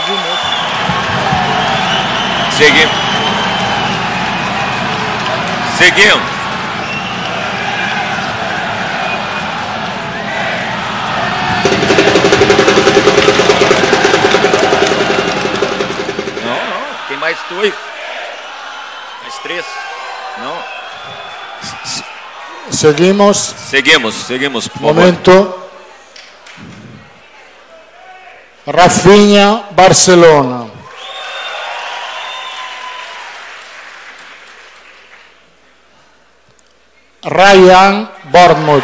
Seguimos. Não. Tem mais 2. Mais 3. Não. Seguimos, por favor. Momento. Rafinha, Barcelona. Ryan, Bournemouth.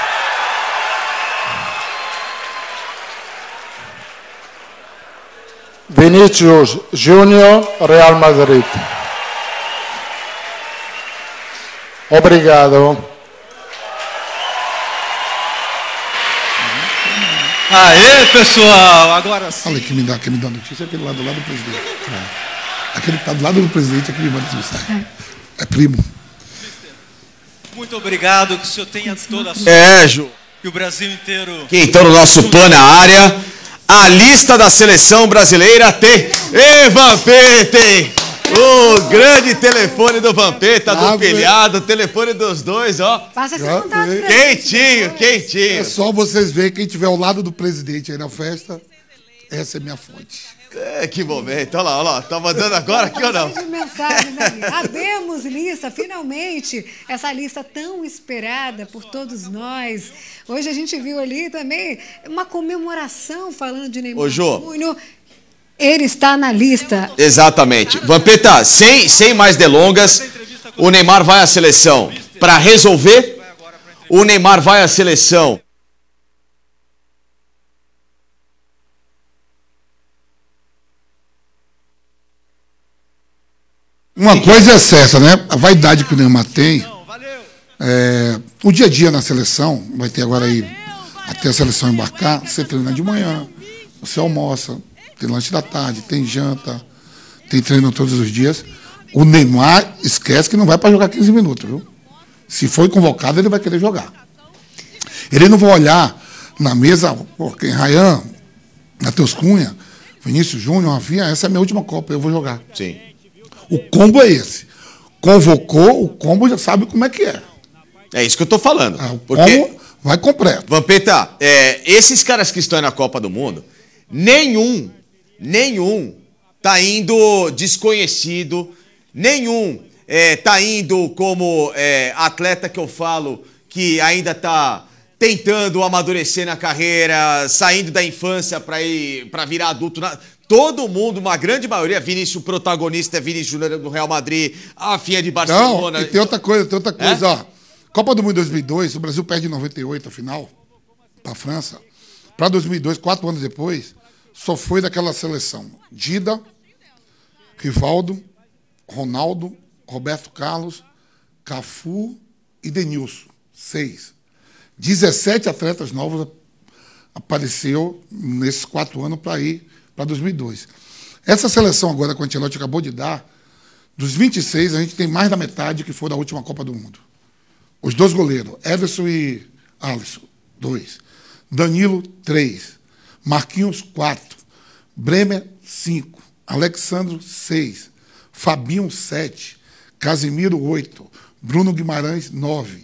Vinícius Júnior, Real Madrid. Obrigado. Aê, pessoal! Agora sim. Olha, quem me dá notícia é aquele lá do lado do presidente. Aquele que está do lado do presidente é que me manda notícia. É primo. Muito obrigado, que o senhor tenha toda a sorte. Ju. Que o Brasil inteiro... Aqui, então, no nosso PAN na área, a lista da seleção brasileira tem... Vampeta! O grande telefone do Vampeta, do pilhado, o telefone dos dois, ó. Passa esse contato pra Quentinho. É só vocês verem, quem estiver ao lado do presidente aí na festa, essa é minha fonte. Que momento, olha lá, tá mandando agora aqui ou não? De mensagens ali. Abemos lista, finalmente, essa lista tão esperada por todos nós. Hoje a gente viu ali também uma comemoração falando de Neymar Júnior. Ele está na lista. Exatamente. Vampeta, sem mais delongas, o Neymar vai à seleção para resolver, o Neymar vai à seleção. Uma coisa é certa, né? A vaidade que o Neymar tem, o dia a dia na seleção, vai ter agora aí, até a seleção embarcar, você treina de manhã, você almoça, tem lanche da tarde, tem janta, tem treino todos os dias. O Neymar esquece que não vai para jogar 15 minutos, viu? Se foi convocado, ele vai querer jogar. Ele não vai olhar na mesa, quem Ryan, Matheus Cunha, Vinícius Júnior, Rafinha, essa é a minha última Copa, eu vou jogar. Sim. O combo é esse. Convocou, o combo já sabe como é que é. É isso que eu tô falando. O combo vai completo. Vampeta, esses caras que estão na Copa do Mundo, nenhum tá indo desconhecido, nenhum tá indo como atleta que eu falo que ainda tá tentando amadurecer na carreira, saindo da infância para virar adulto. Todo mundo, uma grande maioria, Vinícius, o protagonista é Vinícius Júnior do Real Madrid, a Rafinha de Barcelona. Não, e tem outra coisa, ó. Copa do Mundo 2002, o Brasil perde em 98 a final para a França. Para 2002, 4 anos depois, só foi daquela seleção. Dida, Rivaldo, Ronaldo, Roberto Carlos, Cafu e Denilson. 6. 17 atletas novos apareceu nesses 4 anos para ir para 2002. Essa seleção agora que o Ancelotti acabou de dar, dos 26, a gente tem mais da metade que foi da última Copa do Mundo. Os 2 goleiros, Ederson e Alisson, 2. Danilo, 3. Marquinhos, 4. Bremer, 5. Alexandro, 6. Fabinho, 7. Casimiro, 8. Bruno Guimarães, 9.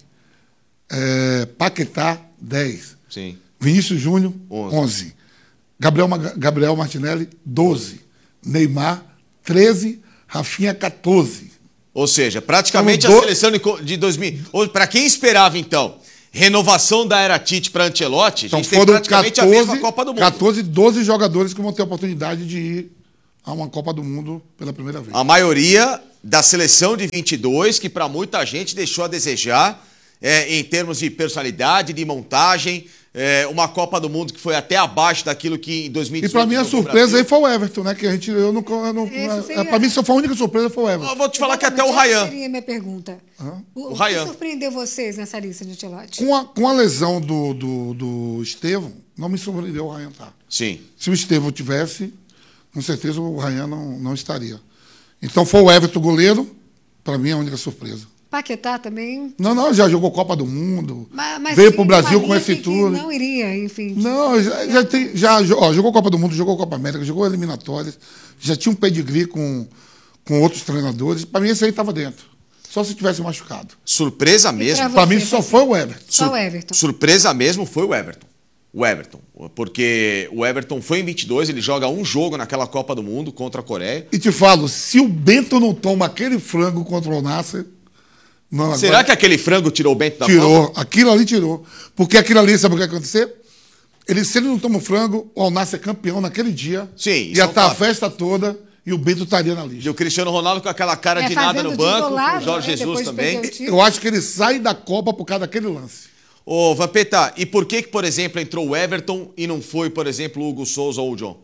Paquetá, 10. Sim. Vinícius Júnior, 11. Gabriel Martinelli, 12. Neymar, 13. Rafinha, 14. Ou seja, praticamente a seleção de 2000... Para quem esperava, então, renovação da era Tite para Ancelotti, então, a gente tem praticamente 14, a mesma Copa do Mundo. 12 jogadores que vão ter a oportunidade de ir a uma Copa do Mundo pela primeira vez. A maioria da seleção de 22, que para muita gente deixou a desejar, em termos de personalidade, de montagem, uma Copa do Mundo que foi até abaixo daquilo que em 2018... E para mim a surpresa aí foi o Everton, né? Que a gente, para mim só foi a única surpresa foi o Everton. Eu vou te falar que até o Ryan. Seria minha pergunta. O Ryan. que surpreendeu vocês nessa lista de Ancelotti? Com a lesão do Estevão, não me surpreendeu o Ryan estar. Sim. Se o Estevão tivesse, com certeza o Ryan não estaria. Então foi o Everton goleiro, para mim é a única surpresa. Paquetá também. Não, já jogou Copa do Mundo. Mas veio para o Brasil com esse tudo. Não iria, enfim. Não, jogou Copa do Mundo, jogou Copa América, jogou eliminatórias. Já tinha um pedigree com outros treinadores. Para mim, esse aí estava dentro. Só se tivesse machucado. Surpresa mesmo. Para mim, só foi o Everton. Só o Everton. Surpresa mesmo foi o Everton. O Everton. Porque o Everton foi em 22, ele joga um jogo naquela Copa do Mundo contra a Coreia. E te falo, se o Bento não toma aquele frango contra o Nasser... Não, será que aquele frango tirou o Bento da tirou, Copa? Aquilo ali tirou. Porque aquilo ali, sabe o que ia acontecer? Se ele não toma o frango, o Al-Nassr é campeão naquele dia. Sim, ia estar a festa toda e o Bento estaria na lista. E o Cristiano Ronaldo com aquela cara de nada no banco, o Jorge Jesus também. Eu acho que ele sai da Copa por causa daquele lance. Ô, Vampeta, e por que, por exemplo, entrou o Everton e não foi, por exemplo, o Hugo Souza ou o John?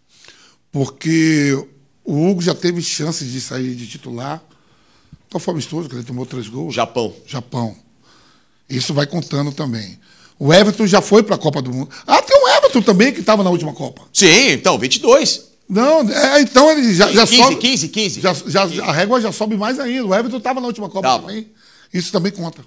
Porque o Hugo já teve chance de sair de titular. Então foi amistoso, que ele tomou 3 gols. Japão. Isso vai contando também. O Everton já foi para a Copa do Mundo. Ah, tem um Everton também que estava na última Copa. Sim, então, 22. Não, então ele já 15, sobe. 15. A régua já sobe mais ainda. O Everton estava na última Copa também. Isso também conta.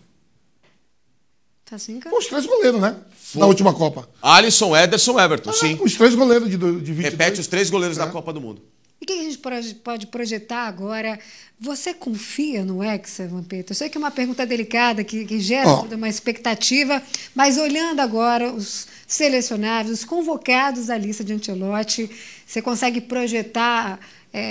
Tá assim, cara? Os 3 goleiros, né? Na última Copa. Alisson, Ederson, Everton, sim. Os 3 goleiros de 22. Repete os 3 goleiros da Copa do Mundo. E o que a gente pode projetar agora? Você confia no Hexa, Vampeta? Eu sei que é uma pergunta delicada, que gera toda uma expectativa, mas olhando agora os selecionados, os convocados da lista de Ancelotti, você consegue projetar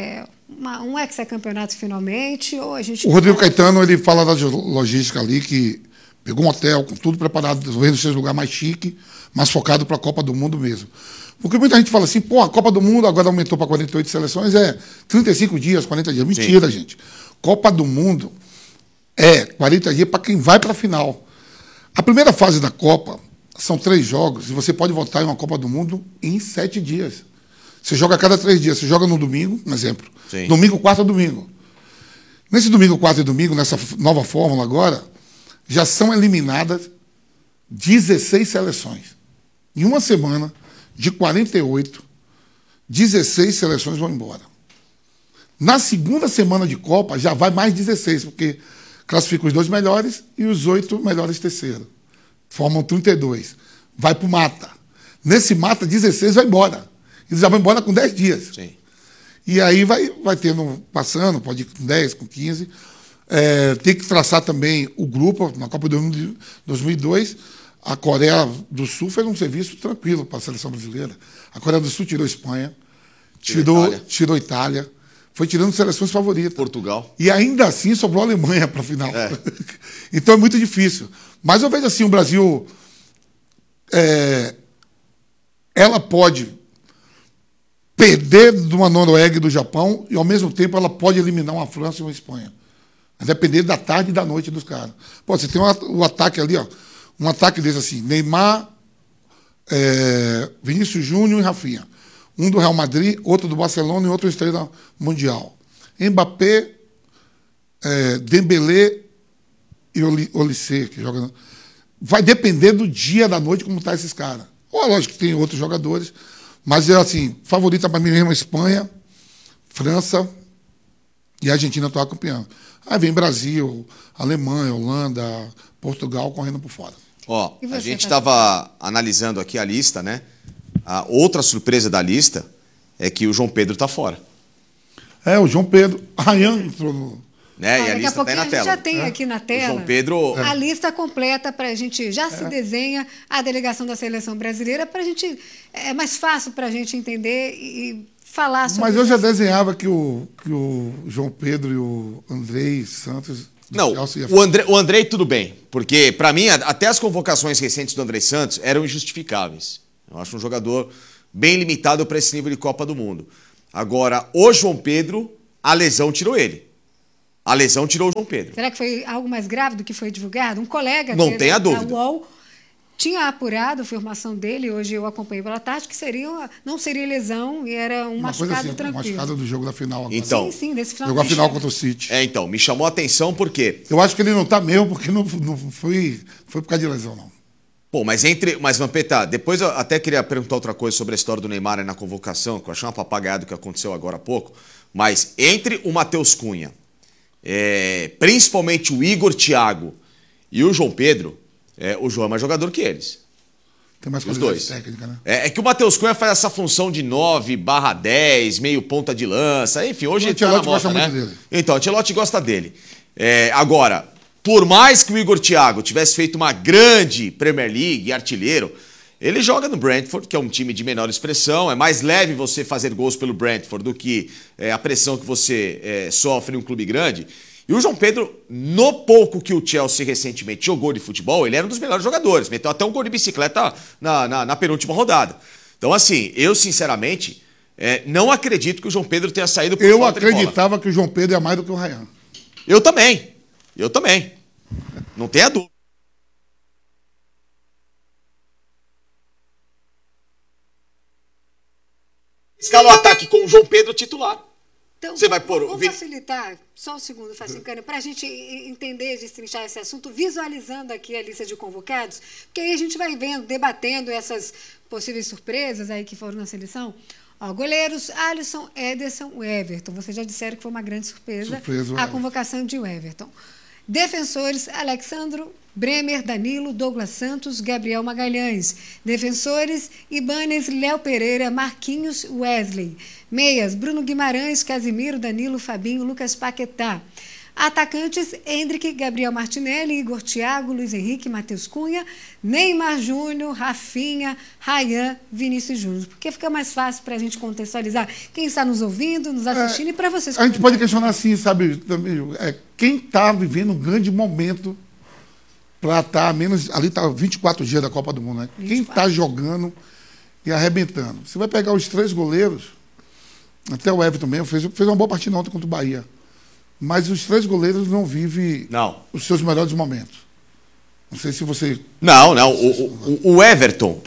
um hexacampeonato finalmente? Ou a gente... O Rodrigo Caetano, ele fala da logística ali, que pegou um hotel com tudo preparado, talvez seja um lugar mais chique, mais focado para a Copa do Mundo mesmo. Porque muita gente fala assim, a Copa do Mundo agora aumentou para 48 seleções, 35 dias, 40 dias. Mentira, gente. Copa do Mundo é 40 dias para quem vai para a final. A primeira fase da Copa são 3 jogos e você pode votar em uma Copa do Mundo em 7 dias. Você joga a cada 3 dias. Você joga no domingo, um exemplo. Sim. Domingo, quarta, domingo. Nesse domingo, quarta e domingo, nessa nova fórmula agora, já são eliminadas 16 seleções. Em uma semana, de 48, 16 seleções vão embora. Na segunda semana de Copa, já vai mais 16, porque classifica os 2 melhores e os 8 melhores terceiro. Formam 32. Vai para o mata. Nesse mata, 16 vai embora. Eles já vão embora com 10 dias. Sim. E aí vai tendo, passando, pode ir com 10, com 15. Tem que traçar também o grupo. Na Copa do Mundo de 2002, a Coreia do Sul fez um serviço tranquilo para a seleção brasileira. A Coreia do Sul tirou a Espanha, tirou a Itália, foi tirando seleções favoritas. Portugal. E ainda assim sobrou a Alemanha para a final. Então é muito difícil. Mas eu vejo assim, o Brasil, ela pode perder de uma Noruega e do Japão e, ao mesmo tempo, ela pode eliminar uma França e uma Espanha. A depender da tarde e da noite dos caras. Você tem o ataque ali, um ataque desse assim, Neymar, Vinícius Júnior e Rafinha. Um do Real Madrid, outro do Barcelona e outro estrela mundial. Mbappé, Dembélé e Olise, que joga. Vai depender do dia, da noite, como tá esses caras. Ou, lógico que tem outros jogadores, mas assim, favorita para mim mesmo a Espanha, França e a Argentina atual campeã. Aí vem Brasil, Alemanha, Holanda, Portugal correndo por fora. A gente estava analisando aqui a lista, né? A outra surpresa da lista é que o João Pedro está fora. O João Pedro. Ryan entrou no... E a lista está aí na tela. A gente já tem aqui na tela. O João Pedro... A lista completa para a gente... Já se desenha a delegação da seleção brasileira para a gente... É mais fácil para a gente entender e falar sobre... Mas eu já desenhava que o João Pedro e o Andrei Santos... Não, o Andrei tudo bem, porque para mim até as convocações recentes do Andrei Santos eram injustificáveis. Eu acho um jogador bem limitado para esse nível de Copa do Mundo. Agora, o João Pedro, a lesão tirou ele. A lesão tirou o João Pedro. Será que foi algo mais grave do que foi divulgado? Um colega não tem a dúvida. Da UOL tinha apurado a formação dele, hoje eu acompanhei pela tarde, que não seria lesão e era um machucado coisa assim, tranquilo. Um machucado do jogo da final agora. Então, sim, desse final. Jogou a final contra o City. Então, me chamou a atenção porque... Eu acho que ele não está mesmo, porque não foi por causa de lesão, não. Pô, mas Vampeta, depois eu até queria perguntar outra coisa sobre a história do Neymar aí na convocação, que eu achei uma papagaiada que aconteceu agora há pouco, mas entre o Matheus Cunha principalmente o Igor, Thiago e o João Pedro, o João é mais jogador que eles. Tem mais Os qualidade dois. técnica, né? É que o Matheus Cunha faz essa função de 9/10, meio ponta de lança, enfim, hoje ele tá na moda, né? Muito dele. Então, o Ancelotti gosta dele. Agora, por mais que o Igor Thiago tivesse feito uma grande Premier League, artilheiro, ele joga no Brentford, que é um time de menor expressão. É mais leve você fazer gols pelo Brentford do que a pressão que você sofre em um clube grande. E o João Pedro, no pouco que o Chelsea recentemente jogou de futebol, ele era um dos melhores jogadores. Meteu até um gol de bicicleta na penúltima rodada. Então, assim, eu sinceramente não acredito que o João Pedro tenha saído por Eu falta de bola. acreditava que o João Pedro é mais do que o Ryan. Eu também. Não tenha dúvida. Escala o ataque com o João Pedro titular. Então, Você vai pôr... Vamos facilitar, só um segundo, Facincana, para a gente entender, destrinchar esse assunto, visualizando aqui a lista de convocados, porque aí a gente vai vendo, debatendo essas possíveis surpresas aí que foram na seleção. Goleiros, Alisson, Ederson, Everton. Vocês já disseram que foi uma grande surpresa a convocação de Everton. Defensores, Alexandro, Bremer, Danilo, Douglas Santos, Gabriel Magalhães. Defensores, Ibanez, Léo Pereira, Marquinhos, Wesley. Meias, Bruno Guimarães, Casimiro, Danilo, Fabinho, Lucas Paquetá. Atacantes, Hendrick, Gabriel Martinelli, Igor Thiago, Luiz Henrique, Matheus Cunha, Neymar Júnior, Rafinha, Ryan, Vinícius Júnior. Porque fica mais fácil para a gente contextualizar quem está nos ouvindo, nos assistindo e para vocês. A gente pode questionar assim, sabe, também, quem está vivendo um grande momento para estar menos... Ali está 24 dias da Copa do Mundo, né? 24. Quem está jogando e arrebentando. Você vai pegar os 3 goleiros, até o Everton mesmo, fez uma boa partida ontem contra o Bahia. Mas os 3 goleiros não vivem os seus melhores momentos. Não sei se você... Não. O Everton,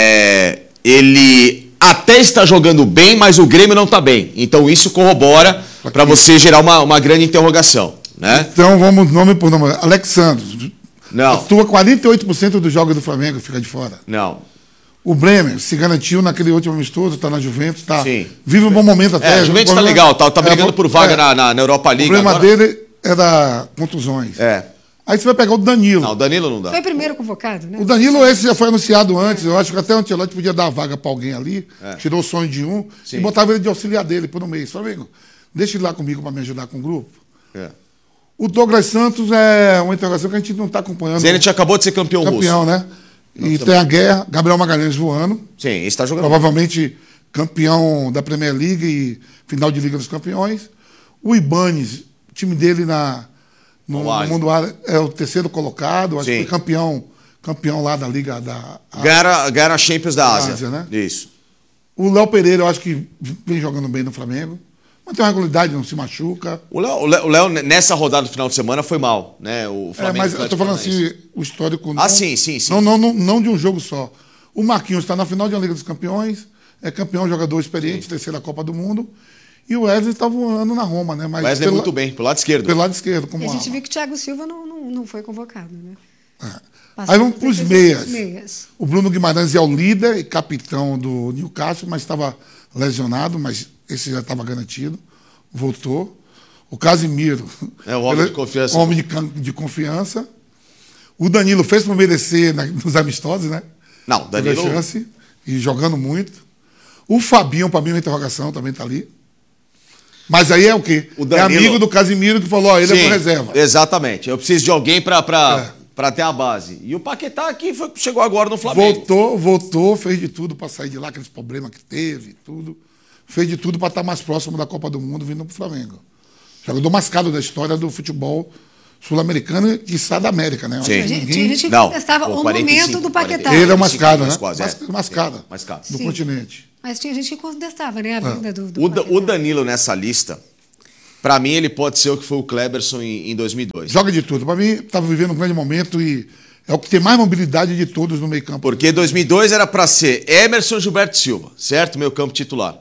ele até está jogando bem, mas o Grêmio não está bem. Então isso corrobora para você gerar uma grande interrogação. Né? Então vamos nome por nome. Alexandre. Não. Atua 48% dos jogos do Flamengo, fica de fora. Não. O Bremer se garantiu naquele último amistoso, está na Juventus, vive um bom momento até. A Juventus está legal, tá brigando por vaga na Europa League. O problema dele era contusões. Aí você vai pegar o Danilo. Não, o Danilo não dá. Foi primeiro convocado, né? O Danilo, esse já foi anunciado antes. Eu acho que até o Ancelotti podia dar a vaga para alguém ali. Tirou o sonho de um e botava ele de auxiliar dele por um mês. Flamengo, deixa ele lá comigo para me ajudar com o grupo. O Douglas Santos é uma interrogação que a gente não está acompanhando. Zenit acabou de ser campeão russo. Né? E tem a guerra, Gabriel Magalhães voando. Sim, ele está jogando. Provavelmente campeão da Premier League e final de Liga dos Campeões. O Ibanez, o time dele no Mundo Árabe é o 3º colocado. Acho que foi campeão lá da Liga da... Ganharam a Champions da Ásia. Né? Isso. O Léo Pereira, eu acho que vem jogando bem no Flamengo. Mas tem uma regularidade, não se machuca. O Léo, nessa rodada do final de semana, foi mal, né? O Flamengo, mas eu estou falando assim, o histórico... sim. Não de um jogo só. O Marquinhos está na final de uma Liga dos Campeões, é campeão, jogador experiente, 3ª Copa do Mundo. E o Wesley está voando na Roma, né? Mas o Wesley muito bem, pelo lado esquerdo. Pelo lado esquerdo. E a gente viu que o Thiago Silva não foi convocado, né? Aí vamos para os meias. O Bruno Guimarães é o líder e capitão do Newcastle, mas estava lesionado, mas esse já estava garantido. Voltou. O Casimiro. É o homem de confiança. Homem de confiança. O Danilo fez para merecer nos amistosos, né? Não, Danilo... Teve a chance, e jogando muito. O Fabinho, para mim, é uma interrogação, também está ali. Mas aí é o quê? O Danilo... É amigo do Casimiro que falou, ele é por reserva. Exatamente. Eu preciso de alguém para ter a base. E o Paquetá aqui chegou agora no Flamengo. Voltou, fez de tudo para sair de lá, aqueles problemas que teve, tudo. Fez de tudo para estar mais próximo da Copa do Mundo vindo para o Flamengo. Jogador mascado da história do futebol sul-americano e quiçá da América, né? Tinha gente que contestava o momento do Paquetá. Ele é o mascado, né? Mascado do continente. Mas tinha gente que contestava, né? A vinda do o Danilo nessa lista, para mim, ele pode ser o que foi o Kleberson em 2002. Joga de tudo. Para mim, estava vivendo um grande momento e é o que tem mais mobilidade de todos no meio campo. Porque 2002 era para ser Emerson Gilberto Silva, certo? Meio campo titular.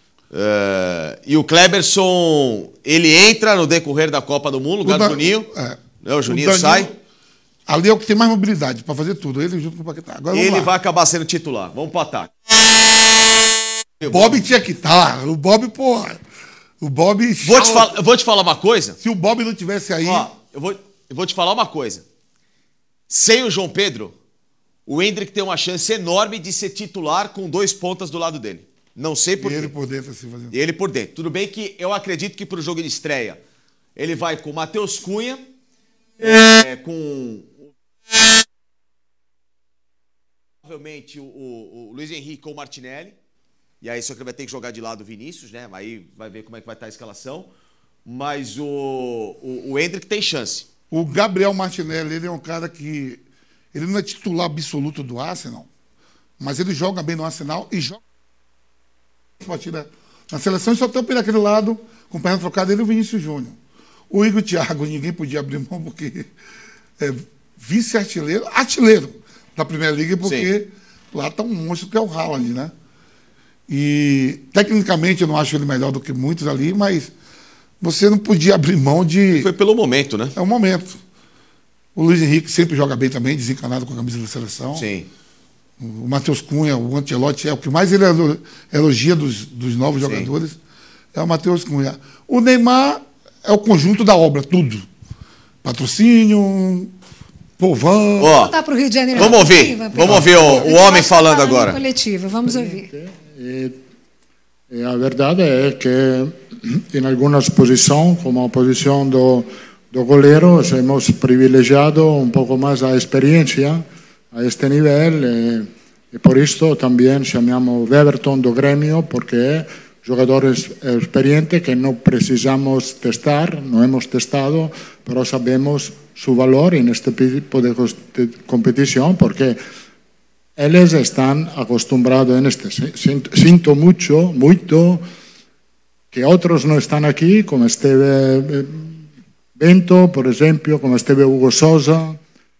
E o Kleberson, ele entra no decorrer da Copa do Mundo, lugar do Juninho. O Juninho sai. Ali é o que tem mais mobilidade para fazer tudo. Ele junto com o Paquetá. Agora ele vai acabar sendo titular. Vamos pro ataque. O Bob tinha que estar. O Bob, porra. O Bob... Eu vou te falar uma coisa. Se o Bob não tivesse aí... Ó, eu vou te falar uma coisa. Sem o João Pedro, o Endrick tem uma chance enorme de ser titular com 2 pontas do lado dele. Não sei por quê. E ele por dentro, assim, fazendo. E ele por dentro. Tudo bem que eu acredito que pro jogo de estreia ele vai com o Matheus Cunha, com provavelmente o Luiz Henrique ou o Martinelli. E aí só que ele vai ter que jogar de lado o Vinícius, né? Aí vai ver como é que vai estar a escalação. Mas o Endrick tem chance. O Gabriel Martinelli, ele é um cara que... Ele não é titular absoluto do Arsenal, mas ele joga bem no Arsenal e joga na seleção e só tem daquele lado, com perna trocada, ele e o Vinícius Júnior. O Igor Thiago, ninguém podia abrir mão, porque é artilheiro da Primeira Liga, porque lá está um monstro que é o Haaland, né? E, tecnicamente, eu não acho ele melhor do que muitos ali, mas você não podia abrir mão de... Foi pelo momento, né? É o momento. O Luiz Henrique sempre joga bem também, desencanado com a camisa da seleção. Sim. O Matheus Cunha, o Ancelotti, é o que mais ele elogia dos novos jogadores, é o Matheus Cunha. O Neymar é o conjunto da obra, tudo. Patrocínio, povão... Voltar para o Rio de Janeiro. Vamos ouvir o homem falando agora. Coletiva, vamos ouvir. A verdade é que em algumas posições, como a posição do goleiro, hemos privilegiado um pouco mais a experiência a este nível e por isto também chamamos Everton do Grêmio, porque é jogador experiente que não precisamos testar, não hemos testado, pero sabemos su valor neste tipo de competição, porque eles estão acostumados a este. Sinto muito que outros não estão aqui, como esteve Bento, por exemplo, como esteve Hugo Sousa.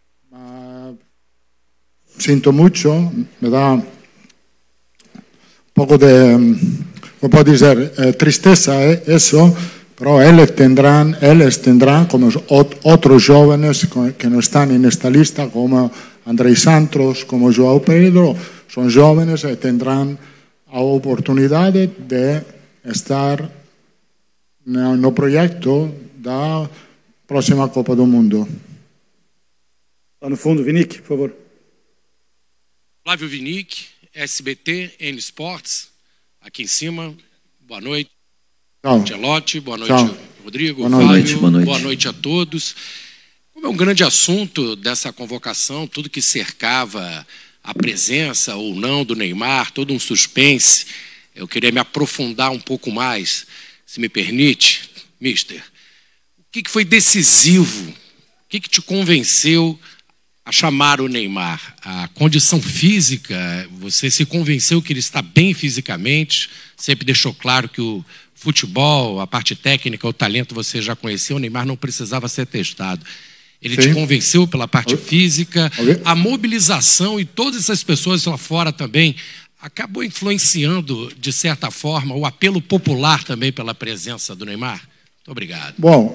Sinto mucho, me da un poco de, ¿cómo puedo decir? Tristeza eso, pero ellos tendrán, como otros jóvenes que no están en esta lista, como Andrei Santos, como João Pedro, son jóvenes y tendrán la oportunidad de estar no proyecto da próxima Copa do Mundo. Lá no fundo, Vinick, por favor. Flávio Vinick, SBT, N Sports, aqui em cima. Boa noite. Ancelotti, boa noite, Rodrigo, Fábio, boa noite a todos. Como é um grande assunto dessa convocação, tudo que cercava a presença ou não do Neymar, todo um suspense, eu queria me aprofundar um pouco mais, se me permite, mister. O que foi decisivo? O que te convenceu a chamar o Neymar? A condição física, você se convenceu que ele está bem fisicamente, sempre deixou claro que o futebol, a parte técnica, o talento você já conheceu, o Neymar não precisava ser testado. Ele te convenceu pela parte física, a mobilização e todas essas pessoas lá fora também acabou influenciando, de certa forma, o apelo popular também pela presença do Neymar? Muito obrigado. Bom,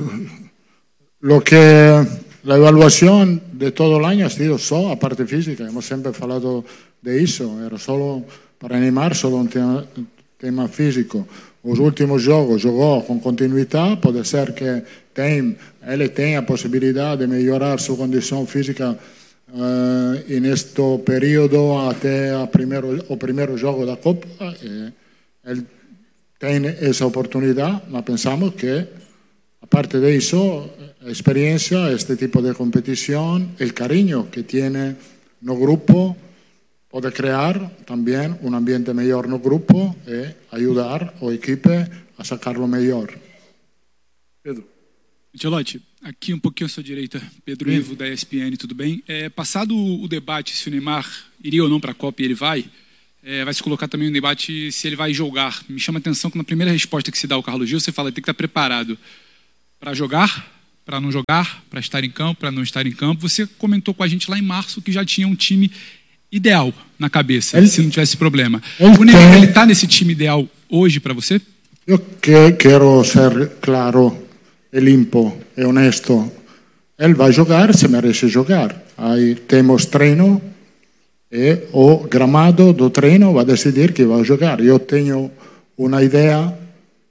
la evaluación de todo el año ha sido solo a parte física. Hemos siempre hablado de eso. Era solo para Neymar, solo un tema físico. Los últimos juegos jugó con continuidad. Puede ser que él tenga posibilidad de mejorar su condición física en este periodo hasta el primer juego de la Copa. Él tiene esa oportunidad, pero pensamos que, aparte de eso, experiencia, este tipo de competición, el cariño que tiene no grupo, puede crear también un ambiente mejor no grupo y ayudar al equipo a sacarlo mejor. Pedro. Ancelotti, aqui um pouquinho à sua direita, Pedro Ivo, da ESPN, tudo bem? Passado o debate se o Neymar iria ou não para a Copa e ele vai se colocar também um debate se ele vai jogar. Me chama a atenção que na primeira resposta que se dá ao Carlos Gil, você fala que tem que estar preparado para jogar, para não jogar, para estar em campo, para não estar em campo. Você comentou com a gente lá em março que já tinha um time ideal na cabeça, se não tivesse problema. O Neymar, ele está nesse time ideal hoje para você? Eu quero ser claro e limpo e honesto. Ele vai jogar, se merece jogar. Aí temos treino e o gramado do treino vai decidir que vai jogar. Eu tenho uma ideia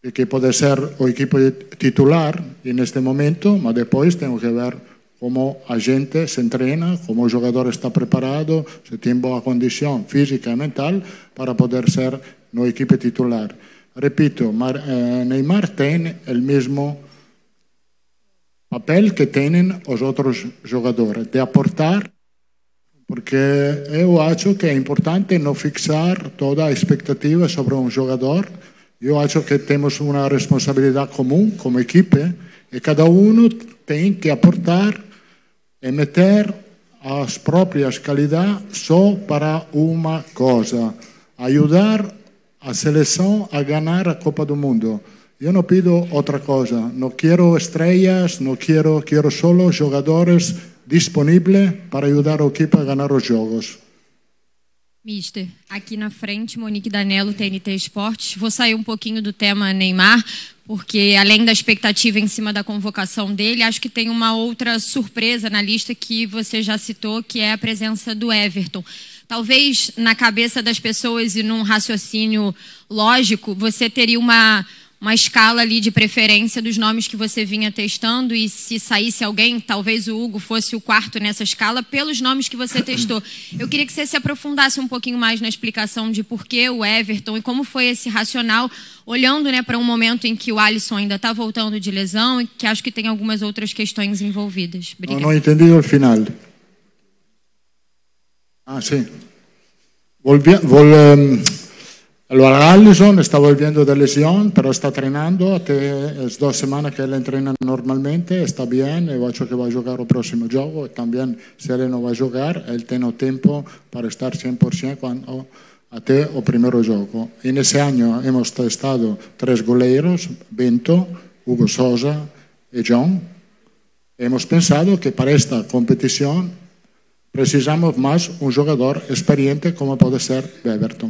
que pode ser o equipo titular neste momento, mas depois temos que ver como a gente se entrena, como o jogador está preparado, se tem boa condição física e mental para poder ser no equipo titular. Repito, Neymar tem o mesmo papel que têm os outros jogadores, de aportar, porque eu acho que é importante não fixar toda a expectativa sobre um jogador. Eu acho que temos uma responsabilidade comum como equipe e cada um tem que aportar e meter as próprias qualidades só para uma coisa: ajudar a seleção a ganhar a Copa do Mundo. Eu não pido outra coisa, não quero estrelas, não quero só jogadores disponíveis para ajudar a equipe a ganhar os jogos. Mister, aqui na frente, Monique Danello, TNT Esportes. Vou sair um pouquinho do tema Neymar, porque além da expectativa em cima da convocação dele, acho que tem uma outra surpresa na lista que você já citou, que é a presença do Everton. Talvez na cabeça das pessoas e num raciocínio lógico, você teria uma escala ali de preferência dos nomes que você vinha testando, e se saísse alguém, talvez o Hugo fosse o quarto nessa escala, pelos nomes que você testou. Eu queria que você se aprofundasse um pouquinho mais na explicação de por que o Everton e como foi esse racional, olhando, né, para um momento em que o Alisson ainda está voltando de lesão e que acho que tem algumas outras questões envolvidas. Obrigada. Não entendi o final. Ah, sim. Alisson está volviendo de lesión, pero está entrenando. Es 2 semanas que él entrena normalmente, está bien. Eu acho que vai jogar o próximo jogo. También, se ele não vai jogar, ele tem o tempo para estar 100% até o primeiro jogo. E nesse ano hemos testado 3 goleiros, Bento, Hugo Sousa e John. Hemos pensado que para esta competição precisamos mais um jogador experiente como pode ser Everton.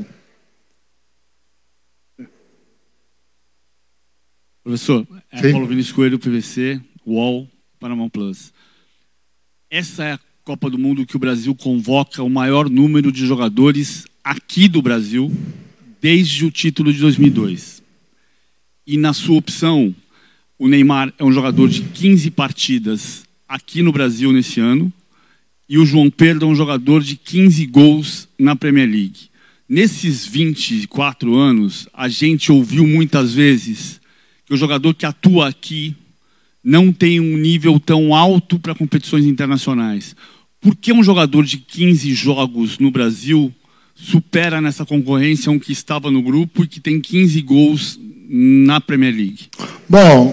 Professor, Paulo Vinícius Coelho, PVC, UOL, Paramount Plus. Essa é a Copa do Mundo que o Brasil convoca o maior número de jogadores aqui do Brasil desde o título de 2002. E na sua opção, o Neymar é um jogador de 15 partidas aqui no Brasil nesse ano e o João Pedro é um jogador de 15 gols na Premier League. Nesses 24 anos, a gente ouviu muitas vezes que o jogador que atua aqui não tem um nível tão alto para competições internacionais. Por que um jogador de 15 jogos no Brasil supera nessa concorrência um que estava no grupo e que tem 15 gols na Premier League? Bom,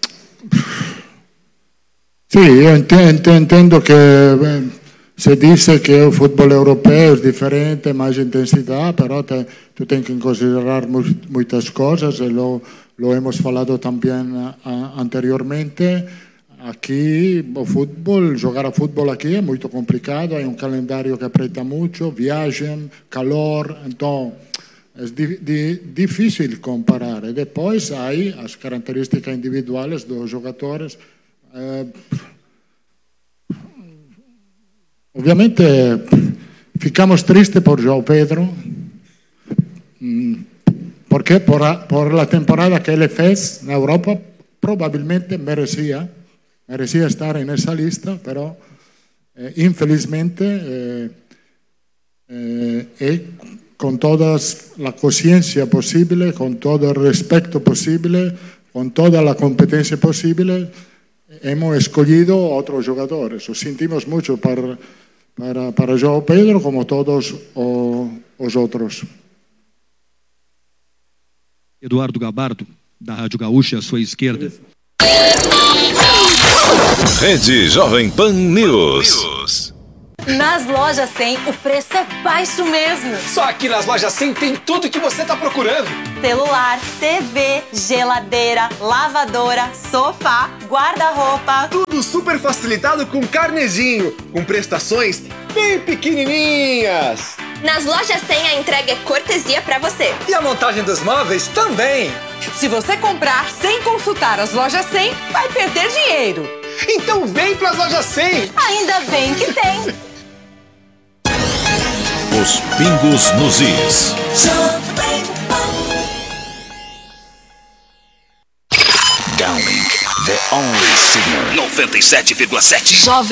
sim, eu entendo que se diz que o futebol europeu é diferente, mais intensidade, mas tu tens que considerar muitas coisas, e lo hemos falado também anteriormente. Aqui, o futebol, jogar a futebol aqui é muito complicado, há um calendário que aperta muito, viagem, calor, então é difícil comparar. E depois há as características individuais dos jogadores. Obviamente ficamos tristes por João Pedro, porque por la temporada que ele fez na Europa, provavelmente merecía estar en esa lista, pero infelizmente con toda la conciencia posible, con todo el respeto posible, con toda la competencia posible, hemos escogido otros jugadores. Os sentimos mucho para João Pedro, como todos os outros. Eduardo Gabardo, da Rádio Gaúcha, à sua esquerda. Rede Jovem Pan News. Nas lojas 100, o preço é baixo mesmo. Só aqui nas lojas 100 tem tudo o que você está procurando. Celular, TV, geladeira, lavadora, sofá, guarda-roupa. Tudo super facilitado com carnezinho, com prestações bem pequenininhas. Nas lojas 100 a entrega é cortesia para você. E a montagem dos móveis também. Se você comprar sem consultar as lojas 100, vai perder dinheiro. Então vem para as lojas 100. Ainda bem que tem. Os pingos nos is. Only Signal 97,7.